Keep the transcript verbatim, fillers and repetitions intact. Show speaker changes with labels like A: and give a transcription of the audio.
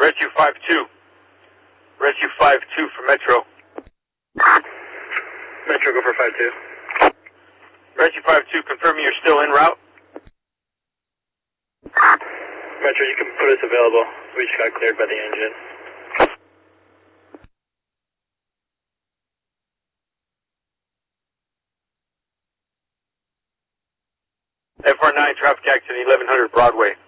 A: Rescue five two. Rescue five two for Metro.
B: Metro, go for five two.
A: Rescue five two, confirming you're still en route.
B: Metro, you can put us available. We just got cleared by the engine.
A: F R nine, traffic accident, eleven hundred Broadway.